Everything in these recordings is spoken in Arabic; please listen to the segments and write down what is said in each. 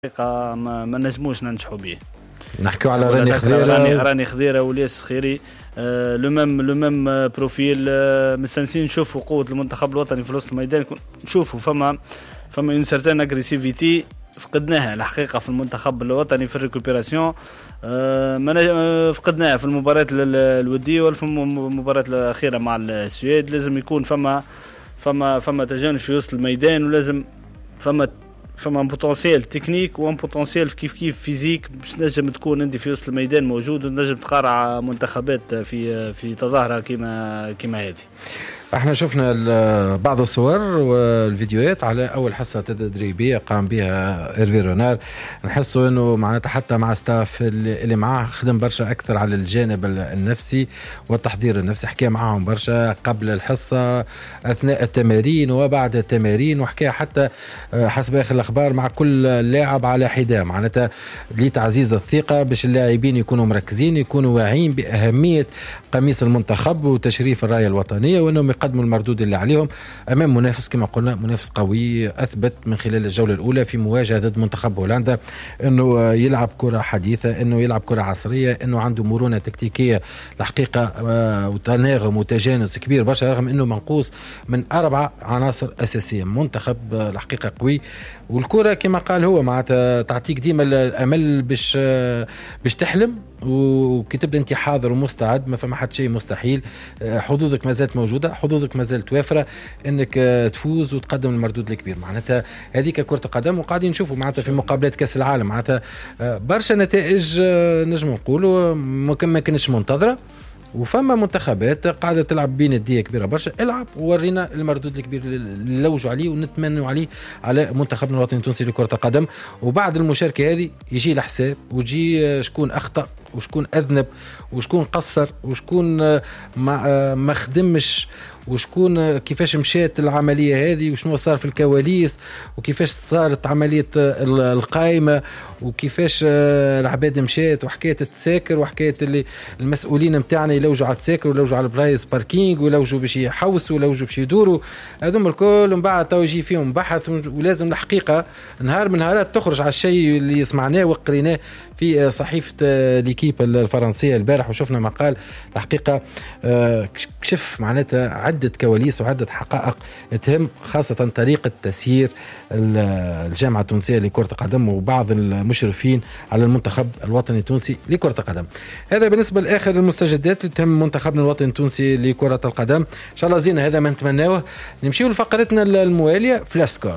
حقيقة ما نجموش ننجحوا به. نحكيو على راني خضيرة والياس خيري، لو ميم بروفيل. مستنسين نشوفوا قوة المنتخب الوطني في وسط الميدان، نشوفوا فما اون سيرتان اغريسيفيتي فقدناها الحقيقة في المنتخب الوطني في الريكوبيراسيون. فقدناها في المباراة الودية وفي المباراة الأخيرة مع السويد. لازم يكون فما تجانس في وسط الميدان، ولازم فما بوتنسيال تكنيك وان بوتنسيال كيف فيزيك باش نجم تكون انت في وسط الميدان موجود ونجم تقارع منتخبات في تظاهرة كيما هذه. احنا شفنا بعض الصور والفيديوهات على اول حصه تدريبيه قام بها إيرفي رونار. نحسوا انه معناتها حتى مع ستاف اللي معاه خدم برشا اكثر على الجانب النفسي والتحضير النفسي. حكى معاهم برشا قبل الحصه اثناء التمارين وبعد التمارين، وحكى حتى حسب اخر الاخبار مع كل لاعب على حده، معناتها لتعزيز الثقه باش اللاعبين يكونوا مركزين، يكونوا واعيين باهميه قميص المنتخب وتشريف الرايه الوطنيه، وانهم يقدموا المردود اللي عليهم امام منافس كما قلنا منافس قوي اثبت من خلال الجوله الاولى في مواجهه ضد منتخب هولندا انه يلعب كره حديثه، انه يلعب كره عصريه، انه عنده مرونه تكتيكيه الحقيقه وتناغم وتجانس كبير برشا، رغم انه منقوص من 4 عناصر اساسيه. منتخب الحقيقه قوي، والكره كما قال هو معناتها تعطيك ديما الامل باش تحلم، وكي تبدا انت حاضر ومستعد ما فما حد شيء مستحيل. حظوظك ما زالت موجوده، حظوظك ما زالت وافره انك تفوز وتقدم المردود الكبير. معناتها هذيك كره القدم، وقاعدين نشوفوا معناتها في مقابلات كاس العالم معناتها برشا نتائج نجم نقولوا ما كانش منتظره، وفما منتخبات قاعدة تلعب بين الدية كبيرة برشا. العب وورينا المردود الكبير اللي نلوجوا عليه ونتمنوا عليه على منتخبنا الوطني التونسي لكرة القدم. وبعد المشاركة هذه يجي الحساب، ويجي شكون أخطأ وشكون أذنب وشكون قصر وشكون ما خدمش وشكون كيفاش مشات العملية هذه وشنو صار في الكواليس وكيفاش صارت عملية القائمة وكيفاش العباد مشات وحكاية التساكر وحكاية اللي المسؤولين متاعنا يلوجوا على التساكر ويلوجوا على البرايس باركينج ويلوجوا باش يحوسوا ويلوجوا باش يدوروا. هذوم الكل من بعد تو يجي فيهم بحث، ولازم الحقيقة نهار من نهارات تخرج على الشيء اللي سمعناه وقريناه في صحيفة ليكيب الفرنسية البارح، وشفنا مقال الحقيقة كشف معناتها عدة كواليس وعدة حقائق تهم خاصة طريقة تسيير الجامعة التونسية لكرة القدم وبعض المشرفين على المنتخب الوطني التونسي لكرة القدم. هذا بالنسبة لآخر المستجدات اللي تهم منتخبنا الوطني التونسي لكرة القدم. إن شاء الله زين هذا ما نتمناه. نمشيو لفقرتنا الموالية فلاش سكور.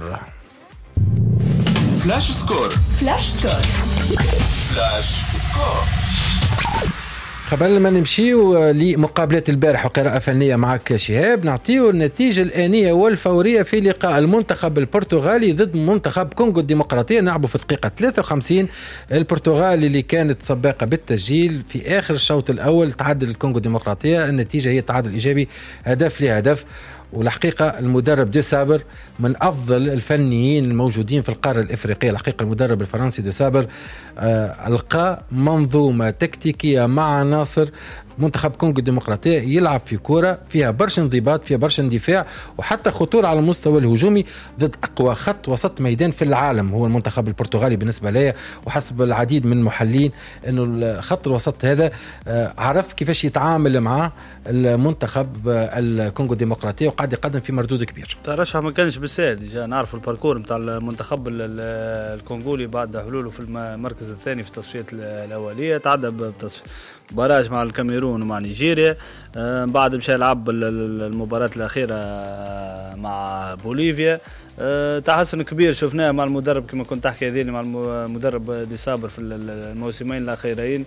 فلاش سكور. فلاش سكور. فلاش سكور. قبل ما نمشيو لمقابلات البارح وقراءة فنية معك شهاب، نعطيه النتيجة الآنية والفورية في لقاء المنتخب البرتغالي ضد منتخب كونغو الديمقراطية. نلعبوا في دقيقة 53. البرتغال اللي كانت سباقة بالتسجيل في آخر الشوط الأول تعادل الكونغو الديمقراطية. النتيجة هي تعادل إيجابي هدف لهدف. والحقيقة المدرب دي سابر من أفضل الفنيين الموجودين في القارة الإفريقية. الحقيقة المدرب الفرنسي دي سابر ألقى منظومة تكتيكية مع عناصر منتخب كونغو الديمقراطية يلعب في كرة فيها برشا انضباط، فيها برشا اندفاع وحتى خطورة على المستوى الهجومي ضد أقوى خط وسط ميدان في العالم هو المنتخب البرتغالي بالنسبة لي. وحسب العديد من المحللين أنه الخط الوسط هذا عرف كيفاش يتعامل مع المنتخب الكونغو الديمقراطية وقاعد يقدم في مردود كبير. ترشح ما كانش بالسهل، نعرف الباركور متاع المنتخب الكونغولي بعد حلوله في المركز الثاني في التصفيات الأولية، تعدى ببراج مع الكاميرون ومع نيجيريا، بعد مشى يلعب المباراة الأخيرة مع بوليفيا. تحسن كبير شفناه مع المدرب كما كنت تحكي هذه مع المدرب دي صابر في الموسمين الأخيرين.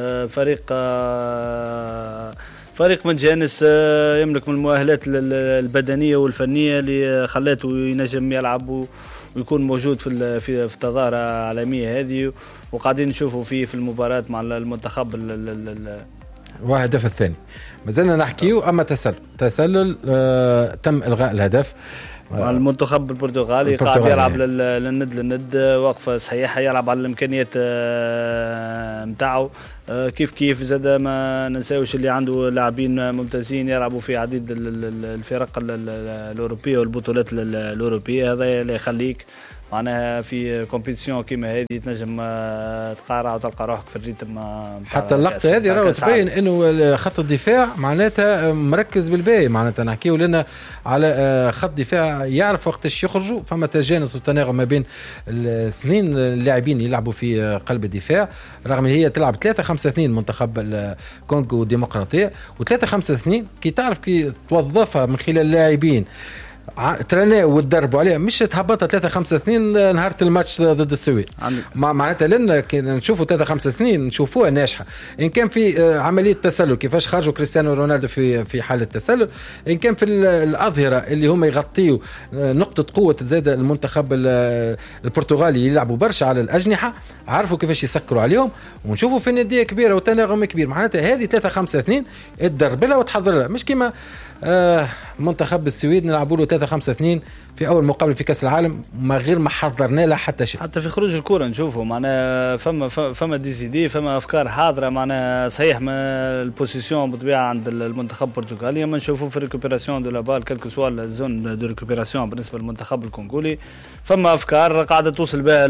فريق متجانس يملك من المؤهلات البدنية والفنية اللي خلاته ينجم يلعب ويكون موجود في التظاهرة العالمية هذه، وقاعدين نشوفوا فيه في المباراة مع المنتخب وهدف الثاني ما زلنا نحكيه. أما تسلل تم إلغاء الهدف. المنتخب البرتغالي قاعد يلعب للند وقفة صحيحة، يلعب على الإمكانيات متاعه كيف زاد. ما ننساوش اللي عنده لاعبين ممتازين يلعبوا في عديد الفرق الأوروبية والبطولات الأوروبية، هذا اللي يخليك معناها في كومبيتيسيون كيما هذه تنجم تقارع وتلقى روحك في الريتم. حتى اللقطه هذه راهو تبين انه خط الدفاع معناتها مركز بالباقي، معناتها نحكيو لنا على خط دفاع يعرف وقتاش يخرجوا، فما تجانس وتناغم ما بين الاثنين اللاعبين يلعبوا في قلب الدفاع، رغم هي تلعب 3-5-2 منتخب الكونغو الديمقراطيه، و3-5-2 كي تعرف كي توظفها من خلال اللاعبين ترناو وتدربوا عليها، مش تهبطها 3-5-2 نهار الماتش ضد السويد. معناتها لنا كي نشوفوا 3-5-2 نشوفوها ناجحه، ان كان في عمليه تسلل كيفاش خرجوا كريستيانو رونالدو في حاله التسلل، ان كان في الاظهره اللي هم يغطيوا نقطه قوه زاد المنتخب البرتغالي يلعبوا برشا على الاجنحه، عرفوا كيفاش يسكروا عليهم، ونشوفوا في نديه كبيره وتناغم كبير. معناتها هذه 3-5-2 تدرب لها وتحضر لها، مش كيما منتخب السويد نلعبوا له 3-5-2 في اول مقابله في كاس العالم ما غير ما حضرنا لها حتى شيء. حتى في خروج الكره نشوفوا معناها فما ديزيدي، فما افكار حاضره. معناها صحيح ما البوزيسيون بطبيعه عند المنتخب البرتغالي، اما نشوفوا في ريكوبيراسيون دو لا بال كلكو سوا الزون دو ريكوبيراسيون بالنسبه للمنتخب الكونغولي، فما افكار قاعده توصل بها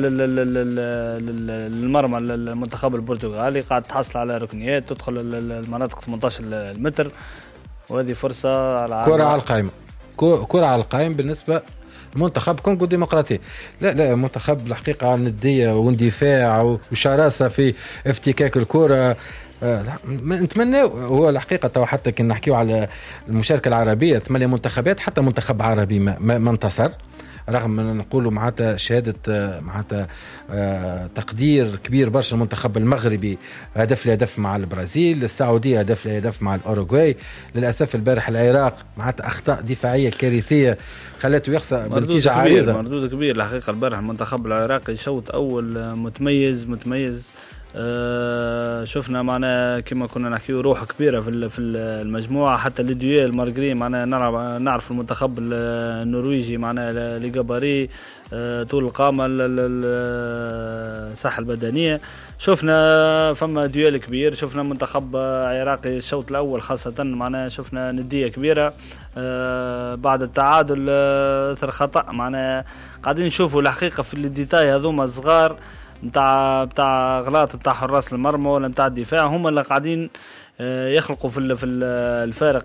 للمرمى المنتخب البرتغالي، قاعده تحصل على ركنيات تدخل المناطق 18 المتر، وهذه فرصة على كرة على القائمة، كرة على القائمة بالنسبة منتخب كونغو ديمقراطي. لا منتخب الحقيقة ندية واندفاع وشراسة في افتكاك الكرة. نتمنى هو الحقيقة حتى كنا نحكيو على المشاركة العربية 8 منتخبات، حتى منتخب عربي ما انتصر، رغم أن نقولوا معناتها شهادة معناتها تقدير كبير برشا المنتخب المغربي، هدف لهدف مع البرازيل، السعودية هدف لهدف مع الأوروغواي. للأسف البارح العراق معناتها أخطاء دفاعية كارثية خلته يخسر بنتيجة عريضة. مردود كبير الحقيقة البارح المنتخب العراقي شوط أول متميز. شفنا معنا كما كنا نحكيو روح كبيرة في المجموعة، حتى لديويل مارغري معنا نعرف المنتخب النرويجي معنا ليغاباري طول القامة الصحة البدنية. شفنا فما ديويل كبير، شفنا منتخب عراقي الشوط الأول خاصة معنا شفنا ندية كبيرة بعد التعادل أثر خطأ. معنا قاعدين نشوفوا الحقيقة في الديتاي هذوما الصغار بتاع غلاط بتاع حراس المرمى ولا بتاع الدفاع هم اللي قاعدين يخلقوا في الفارق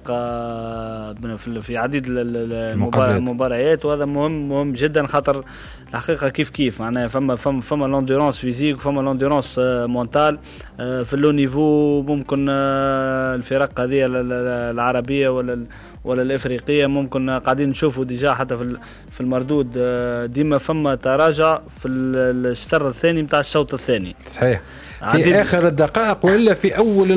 في عديد المباريات، وهذا مهم جدا، خاطر الحقيقه كيف معناها فما لونديرونس فيزيك وفما لونديرونس مونتال في اللو نيفو. ممكن الفرق هذه العربيه ولا الافريقيه ممكن قاعدين نشوفوا ديجا حتى في المردود ديما فما تراجع في الشطر الثاني نتاع الشوط الثاني. صحيح في اخر الدقائق ولا في اول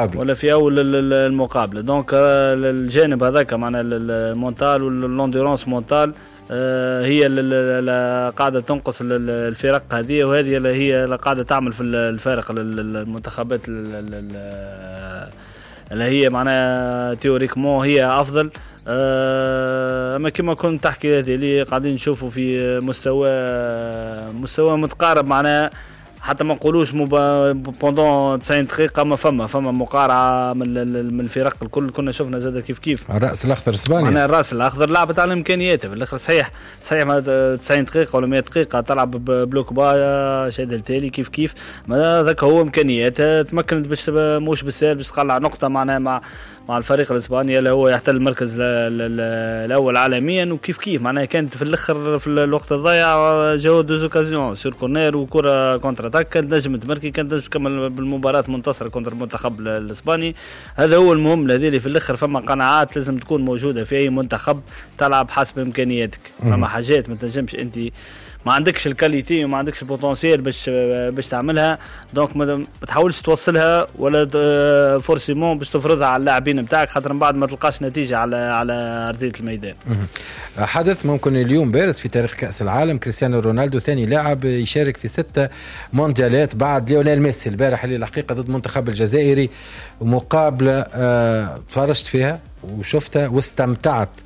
المقابله دونك الجانب هذاك معنا المونتال واللونديرونس مونتال هي اللي قاعده تنقص الفرق هذه، وهذه اللي هي اللي قاعده تعمل في الفارق المنتخبات اللي هي معناها تيوريكمون هي افضل. اما كما كنت تحكي هذه اللي قاعدين نشوفوا في مستوى متقارب، معناها حتى ما نقولوش بوندون 90 دقيقه ما فما مقارعه من الفرق الكل. كنا شفنا زاد كيف الراس الاخضر اسبانيا، انا الراس الاخضر لعبت على امكانياته في الاخر. صحيح ما 90 دقيقه ولا 100 دقيقه تلعب بلوك بايا شاد التالي كيف ما ذاك هو امكانياته تمكنت باش مش بالسهل باش تقلع نقطه معناها مع الفريق الاسباني اللي هو يحتل المركز الاول عالميا. وكيف معناها كانت في الاخر في الوقت الضايع جاو دوز اوكازيون سور كورنير وكره كونتر اتاك، كانت نجم تمركي، كانت نجم تكمل بالمباراه منتصره كونتر المنتخب الاسباني. هذا هو المهم الذي في الاخر فما قناعات لازم تكون موجوده في اي منتخب، تلعب حسب امكانياتك. فما حاجات ما تنجمش انت ما عندكش الكاليتي وما عندكش البوتنسيال باش تعملها، دونك ما تحاولش توصلها ولا فورسيمون باش تفرضها على اللاعبين نتاعك، خاطر من بعد ما تلقاش نتيجه على ارضيه الميدان. حدث ممكن اليوم بارز في تاريخ كأس العالم، كريستيانو رونالدو ثاني لاعب يشارك في 6 مونديالات بعد ليونيل ميسي البارح اللي الحقيقه ضد منتخب الجزائري، مقابله تفرجت فيها وشفتها واستمتعت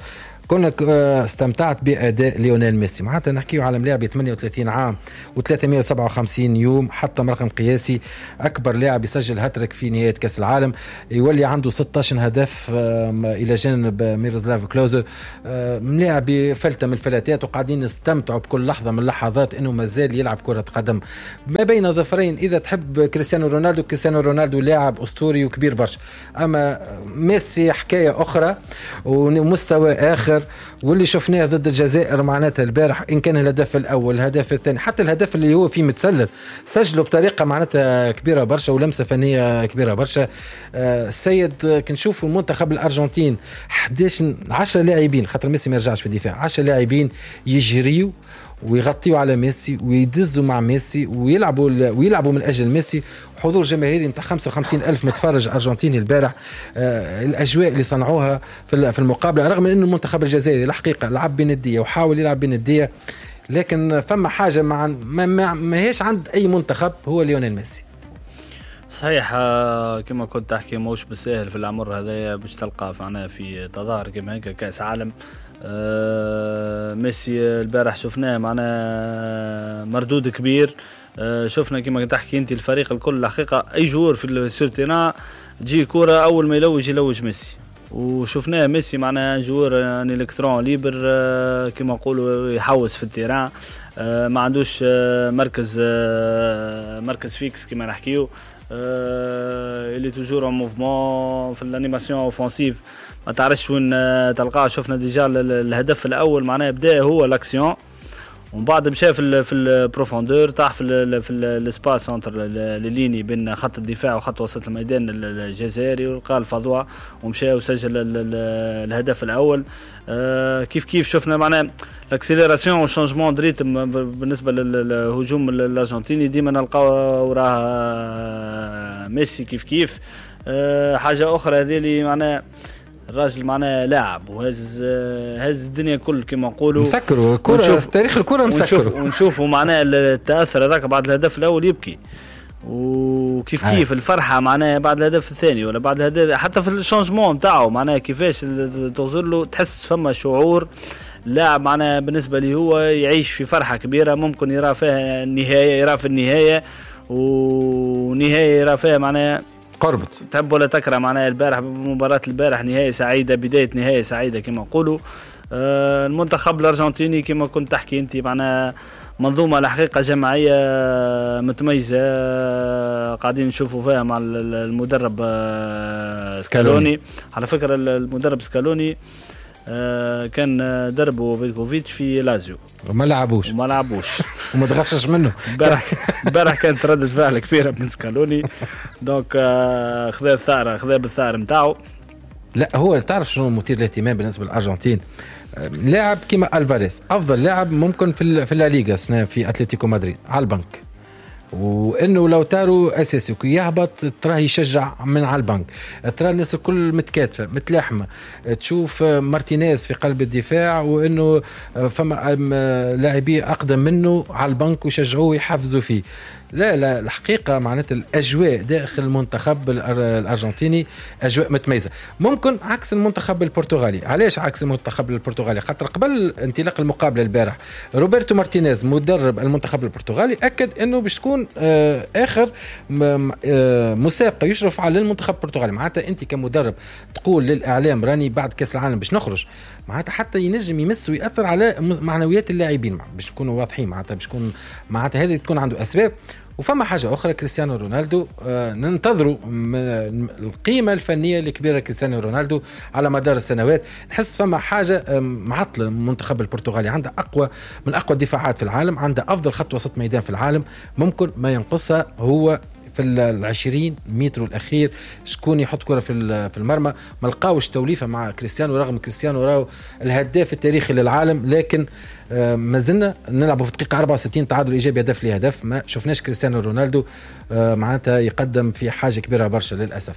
كونك استمتعت بأداء ليونيل ميسي. معناتها نحكيه على لاعب 38 عام و357 يوم، حتى رقم قياسي، أكبر لاعب يسجل هاتريك في نهاية كأس العالم، يولي عنده 16 هدف إلى جانب ميروسلاف كلوزر. لاعب فلتة من الفلاتات، وقاعدين نستمتعوا بكل لحظة من اللحظات إنه مازال يلعب كرة قدم ما بين ظفرين. إذا تحب كريستيانو رونالدو لاعب أسطوري وكبير برشا، أما ميسي حكاية أخرى ومستوى آخر. واللي شفناه ضد الجزائر معناتها البارح، إن كان الهدف الأول الهدف الثاني حتى الهدف اللي هو فيه متسلل سجله بطريقة معناتها كبيرة برشا ولمسة فنية كبيرة برشا. السيد كنشوف المنتخب الأرجنتين 10 لاعبين، خاطر ميسي ما يرجعش في الدفاع، 10 لاعبين يجريوا ويغطيوا على ميسي ويدزوا مع ميسي ويلعبوا من أجل ميسي. حضور جماهيري متاع 55 ألف متفرج أرجنتيني البارح. الأجواء اللي صنعوها في المقابلة، رغم أن المنتخب الجزائري الحقيقة لعب بندية وحاول يلعب بندية، لكن فما حاجة ما هيش عند أي منتخب، هو ليونيل ميسي. صحيح كما كنت تحكي، موش بالسهل في العمر هذايا باش تلقى معنا في تظاهر كما هيك كأس عالم. ميسي البارح شفناه معنا مردود كبير. شفنا كما تحكي انت الفريق الكل الحقيقة، اي جور في السورتينا تجي كرة اول ما يلوج ميسي، وشفناه ميسي معنا جور ان الكترون ليبر كما نقولوا يحوس في التيران. ما عندوش مركز فيكس كما نحكيو، اللي توجور ان موفمون في الانيماسيون اوفنسيف، ما تعرفش وين تلقاه. شفنا ديجا الهدف الاول معناه بدا هو لاكسيون، ومن بعد مشى في البروفوندور، طاح في الاسباس انتر الليني بين خط الدفاع وخط وسط الميدان الجزائري، ولقى الفضوى ومشى وسجل الهدف الاول. كيف شفنا معناه الاكسيليراسيون والشانجمون دريتم بالنسبه للهجوم الارجنتيني، ديما نلقاو وراه ميسي كيف حاجه اخرى. هذه اللي معناه الراجل معنا لاعب وهز الدنيا كل كما نقولوا، مسكروا الكرة، تاريخ الكرة مسكروا، ونشوفوا معناه التأثر هذاك بعد الهدف الأول يبكي، وكيف الفرحة معناه بعد الهدف الثاني ولا بعد الهدف، حتى في الشانجمون نتاعو معناه كيفاش توصل له، تحس فما شعور لاعب معناه بالنسبة لي هو يعيش في فرحة كبيرة، ممكن يرى فيها النهاية، يرى في النهاية ونهاية يرى فيها معناه قربت تحب ولا تكره. معناها البارح مباراة البارح نهاية سعيدة، بداية نهاية سعيدة كما نقولوا. المنتخب الأرجنتيني كما كنت تحكي أنت معناها منظومة الحقيقة جماعية متميزة، قاعدين نشوفوا فيها مع المدرب سكالوني. على فكرة المدرب سكالوني كان دربه فيتكوفيتش في لازيو وما لعبوش وما تغشش منه. البارح كانت ردة فعل كبيرة من سكالوني، دونك خذا بالثار متاعه. لا هو تعرف شنو مثير للاهتمام بالنسبة للأرجنتين؟ لاعب كيما ألفاريز، أفضل لاعب ممكن في الليغا السنة في أتلتيكو مدريد على البنك، وانه لو تارو اساسي وكي يهبط تراه يشجع من على البنك، ترى الناس الكل متكاتفه متلاحمه، تشوف مارتينيز في قلب الدفاع وانه فما لاعبين اقدم منه على البنك ويشجعوه ويحفزوا فيه. لا الحقيقة معناتها الأجواء داخل المنتخب الأرجنتيني أجواء متميزة، ممكن عكس المنتخب البرتغالي. علاش عكس المنتخب البرتغالي؟ خاطر قبل انطلاق المقابلة البارح روبرتو مارتينيز مدرب المنتخب البرتغالي أكد أنه باش تكون آخر مسابقة يشرف على المنتخب البرتغالي. معناتها أنت كمدرب تقول للإعلام راني بعد كأس العالم باش نخرج، معناتها حتى ينجم يمس ويأثر على معنويات اللاعبين، باش نكونوا واضحين، معناتها باش تكون معناتها هذه تكون عنده أسباب. وفما حاجة أخرى، كريستيانو رونالدو ننتظروا القيمة الفنية الكبيرة كريستيانو رونالدو على مدار السنوات. نحس فما حاجة معطلة المنتخب البرتغالي، عنده من أقوى الدفاعات في العالم، عنده أفضل خط وسط ميدان في العالم، ممكن ما ينقصها هو في 20 متر الأخير شكون يحط كرة في المرمى. ما لقاوش توليفة مع كريستيانو، رغم كريستيانو راهو الهداف التاريخي للعالم، لكن ما زلنا نلعبوا في دقيقة 64 تعادل إيجابي هدف لهدف. ما شفناش كريستيانو رونالدو معناتها يقدم في حاجة كبيرة برشا للأسف.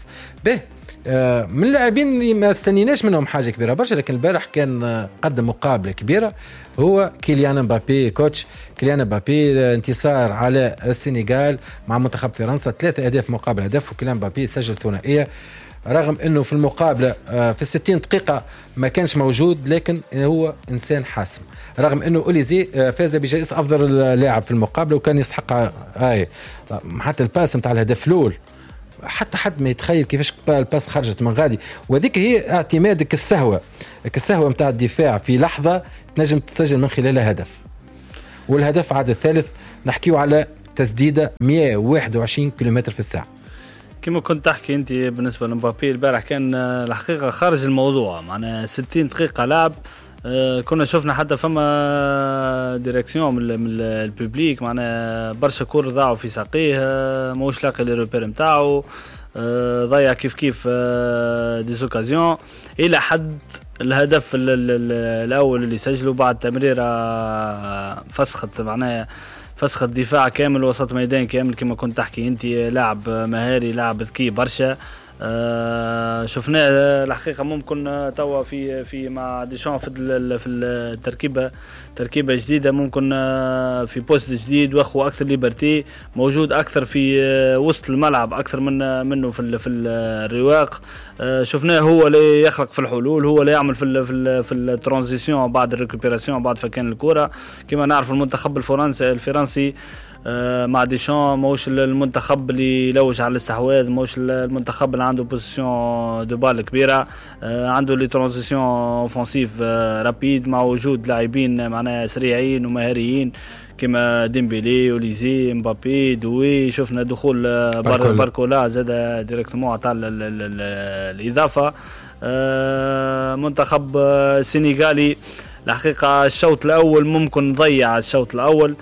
من اللاعبين اللي ما استنيناش منهم حاجة كبيرة برشا، لكن البارح كان قدم مقابلة كبيرة، هو كيليان مبابي. كوتش كيليان مبابي انتصار على السنغال مع منتخب فرنسا 3 أهداف مقابل هدف، وكيليان مبابي سجل ثنائية. رغم انه في المقابله في 60 دقيقه ما كانش موجود، لكن هو انسان حاسم. رغم انه اوليزي فاز بجائزه افضل لاعب في المقابله وكان يستحق حتى الباس نتاع الهدف الاول، حتى حد ما يتخيل كيفاش الباس خرجت من غادي. وذيك هي اعتمادك السهوه نتاع الدفاع في لحظه تنجم تسجل من خلالها هدف. والهدف عاد الثالث نحكيو على تسديده 121 كيلومتر في الساعه. كما كنت تحكي انت بالنسبه لمبابي البارح كان الحقيقه خارج الموضوع، معناها 60 دقيقه لعب. كنا شفنا حتى فما ديريكسيون من الببليك، معناها برشا كور ضاعوا في ساقيه، موش لاقي لي روبير نتاعو، ضيع كيف ديزوكازيون الى حد الهدف الاول اللي سجله بعد تمريره فسخت، معناها فسخ الدفاع كامل، وسط ميدان كامل. كما كنت تحكي انت لاعب مهاري، لاعب ذكي برشا. شفناه الحقيقه ممكن توا في مع ديشان في تركيبه جديده، ممكن في بوست جديد واخو اكثر ليبرتي، موجود اكثر في وسط الملعب اكثر منه في الرواق. شفناه هو اللي يخلق في الحلول، هو اللي يعمل في الترانزيسيون بعد الريكوبيراسيون بعد فكان الكره. كما نعرف المنتخب الفرنسي مع ديشان موش المنتخب اللي يلوج على الاستحواذ، موش المنتخب اللي عنده بوزيسيون دو بال كبيره، عنده لي ترانزيسيون اوفنسيف رابيد مع وجود لاعبين معناها سريعين ومهاريين كما ديمبيلي، اوليزي، مبابي، دوي. شفنا دخول باركولا زاد ديريكتومون تاع الاضافه. منتخب سينيغالي الحقيقه الشوط الاول ممكن ضيع الشوط الاول،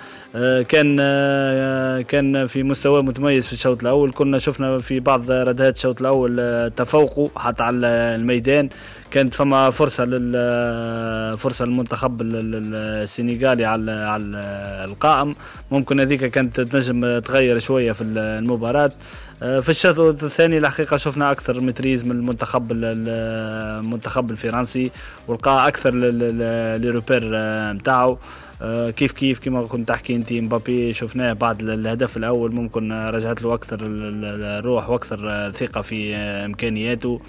كان في مستوى متميز في الشوط الاول. كنا شفنا في بعض ردات الشوط الاول تفوقوا حتى على الميدان، كانت فما فرصه للمنتخب السنغالي على القائم، ممكن هذيك كانت تنجم تغير شويه في المباراه. في الشوط الثاني الحقيقه شفنا اكثر متريز من المنتخب الفرنسي، ولقى اكثر ليروبير نتاعو. كيف كما كنت تحكي انت مبابي شفناه بعد الهدف الاول ممكن رجعت له اكثر الروح واكثر ثقه في امكانياته.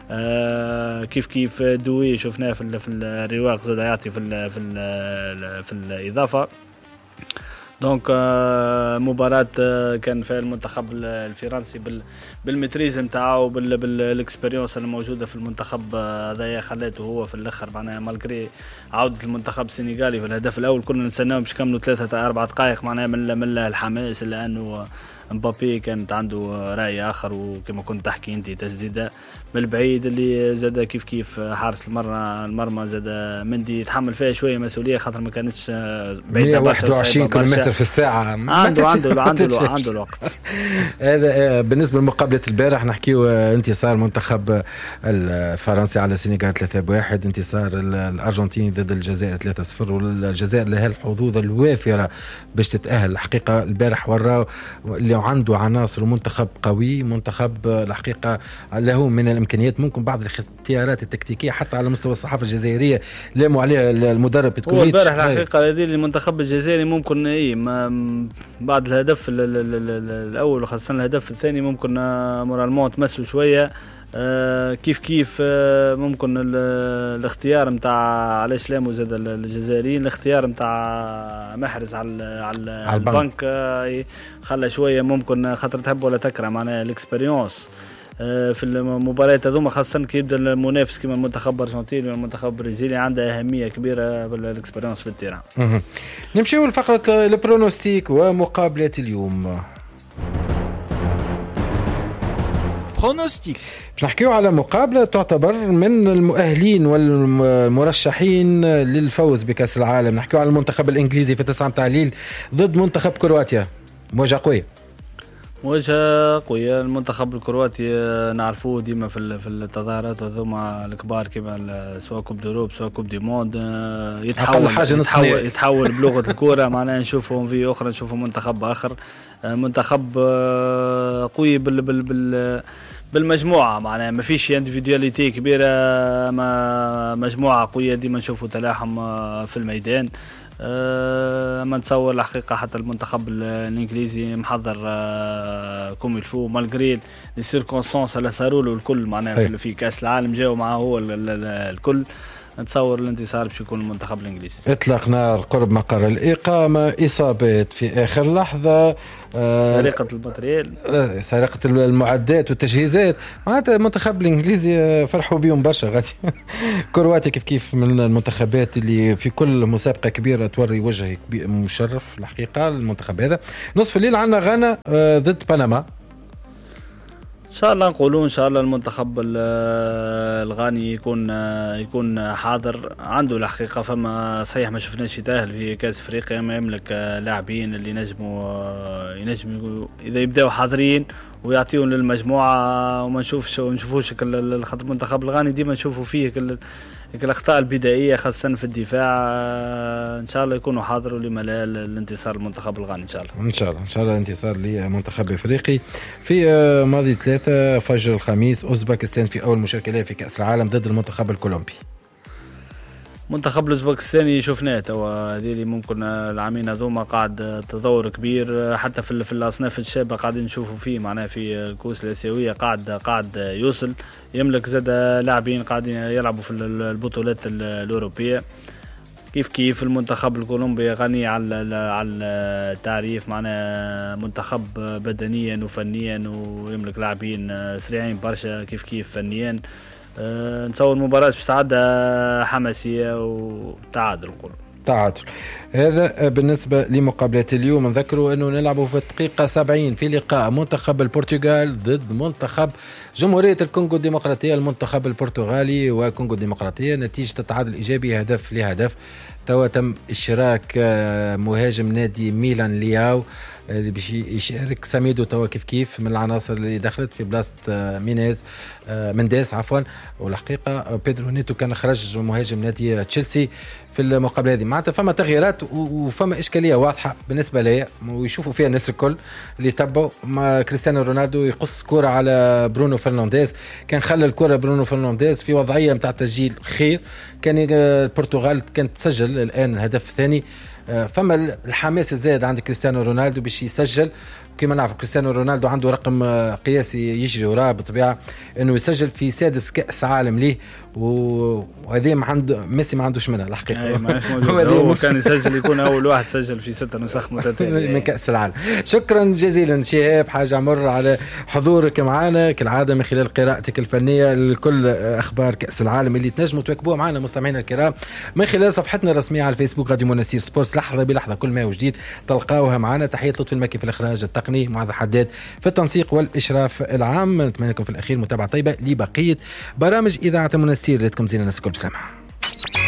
كيف دوي شفناه في الرواق زاد يعطي في الاضافه. دونك مباراة كان فيها المنتخب الفرنسي بالمتريز نتاعو بالاكسبيريونس الموجودة في المنتخب هذايا، خلاته هو في الاخر معناها مالغري عودة المنتخب السنغالي في الهدف الاول كنا نستناو باش يكملوا 3-4 دقائق معناها من الحماس، لانه مبابي كانت عنده رأي آخر. وكما كنت تحكي انت تسديدة من البعيد اللي زاد كيف حارس المرمى زاد مندي يتحمل فيها شوية مسؤولية، خاطر ما كانتش بعيدة 121 كيلومتر في الساعة، عنده الوقت. هذا بالنسبة لمقابلة البارح. نحكيو انتصار المنتخب الفرنسي على السنغال 3-1، انتصار الأرجنتين ضد الجزائر 3-0، والجزائر لها الحظوظ الوافرة باش تتأهل. الحقيقة البارح وراه اللي عنده عناصر منتخب قوي، منتخب الحقيقة له من الإمكانيات. ممكن بعض الاختيارات التكتيكية حتى على مستوى الصحافة الجزائرية لاموا عليها المدرب هو البارح الحقيقة هذه المنتخب الجزائري ممكن بعد الهدف الأول وخاصة الهدف الثاني ممكن مورالمون تمسوا شوية. كيف ممكن الاختيار متاع علاش لامو زاد الجزائريين، الاختيار متاع محرز على البنك خلى شويه ممكن خاطر تحب ولا تكره معناها الاكسبيريونس في المباريات هذوما، خاصه كي يبدا المنافس كما المنتخب الارجنتيني والمنتخب البرازيلي عنده اهميه كبيره بالاكسبيريونس في التيران. نمشيو لفقره البرونوستيك ومقابله اليوم. برونوستيك باش نحكيو على مقابلة تعتبر من المؤهلين والمرشحين للفوز بكأس العالم. نحكيو على المنتخب الإنجليزي في 9 تعليل ضد منتخب كرواتيا. مواجهة قوية. المنتخب الكرواتي نعرفوه ديما في التظاهرات وذوما الكبار كما سواء كوب دوروب سواء كوب دي موند يتحول بلغة الكرة معناها نشوفهم في أخرى، نشوفهم منتخب آخر، منتخب قوي بالمجموعة معناها ما فيش انديفيدواليتي كبيرة، مجموعة قوية ديما نشوفوا تلاحم في الميدان. ما نتصور الحقيقة حتى المنتخب الإنجليزي محضر كوم الفو مالغري لي سيركونستانس اللي صاروا له الكل معناها في كأس العالم جاوا معه هو الكل. نتصور الانتصار باش يكون المنتخب الانجليزي. اطلاق نار قرب مقر الاقامه، اصابات في اخر لحظه، سرقه الماتريال، سرقه المعدات والتجهيزات. معناتها المنتخب الانجليزي فرحوا بيهم برشا غادي. كرواتيا كيف من المنتخبات اللي في كل مسابقه كبيره توري وجه مشرف الحقيقه. المنتخب هذا نصف الليل عندنا غانا ضد بنما. ان شاء الله نقولوا ان شاء الله المنتخب الغاني يكون حاضر عنده الحقيقه. فما صحيح ما شفناش يتاهل في كاس افريقيا، ما يملك لاعبين اللي ينجموا اذا يبداوا حاضرين ويعطيون للمجموعه وما نشوفوش خاطر المنتخب الغاني ديما نشوفوا فيه الاخطاء البدائيه خاصه في الدفاع. ان شاء الله يكونوا حاضروا لما لا الانتصار المنتخب الغاني ان شاء الله. ان شاء الله انتصار لمنتخب افريقي. في ماضي 3 فجر الخميس اوزباكستان في اول مشاركه لها في كاس العالم ضد المنتخب الكولومبي. منتخب الاوزباكستاني شفناه توا هذه اللي ممكن العامين هذوما قاعد تطور كبير حتى في الاصناف الشابه قاعدين نشوفوا فيه معناها في الكؤوس الاسيويه قاعد يوصل يملك زاد لاعبين قاعدين يلعبوا في البطولات الاوروبيه. كيف المنتخب الكولومبي غني على التعريف معناها منتخب بدنيا وفنيا ويملك لاعبين سريعين برشا كيف فنيا. نتصور مباراة باش تعدى حماسية وتعادل نقول. تعادل. هذا بالنسبة لمقابلات اليوم. نذكروا أنه نلعبوا في الدقيقة 70 في لقاء منتخب البرتغال ضد منتخب جمهورية الكونغو الديمقراطية. المنتخب البرتغالي وكونغو الديمقراطية نتيجة التعادل الإيجابي هدف لهدف. توا تم إشراك مهاجم نادي ميلان لياو اللي باش يشارك ساميدو توا كيف من العناصر اللي دخلت في بلاصة منداس عفوا. والحقيقة بيدرو نيتو كان خرج مهاجم نادي تشيلسي في المقابلة هذه. معناتها فما تغييرات وفما إشكالية واضحة بالنسبة لي ويشوفوا فيها الناس الكل اللي تبعوا. ما كريستيانو رونالدو يقص كرة على برونو فرنانديز، كان خلى الكرة برونو فرنانديز في وضعية متاع تسجيل خير. كان البرتغال كانت تسجل الآن الهدف الثاني. فما الحماس الزايد عند كريستيانو رونالدو باش يسجل. كما نعرف كريستيانو رونالدو عنده رقم قياسي يجري وراه بالطبيعة انه يسجل في 6 كأس عالم ليه، وهذه عند ميسي ما عندوش منها الحقيقة. هو كان يسجل يكون اول واحد سجل في 6 نسخ متتالية من كأس العالم. شكرا جزيلا شهاب حاج عمر على حضورك معنا كالعادة من خلال قراءتك الفنية لكل اخبار كأس العالم اللي تنجموا تواكبوها معنا مستمعينا الكرام من خلال صفحتنا الرسمية على الفيسبوك راديو منستير سبورتس. لحظة بلحظة كل ما هو جديد تلقاوها معنا. تحية لطفي المكي في الاخراج التقني، معاذ حداد في التنسيق والاشراف العام. نتمنى لكم في الاخير متابعة طيبة لبقية برامج اذاعة منستير. لكم زينا الناس كل بسلامة.